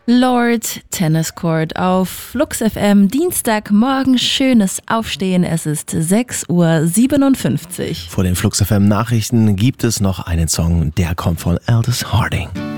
Lord Tennis Court auf Flux FM. Dienstagmorgen, schönes Aufstehen. Es ist 6:57 Uhr. Vor den Flux FM Nachrichten gibt es noch einen Song, der kommt von Aldous Harding.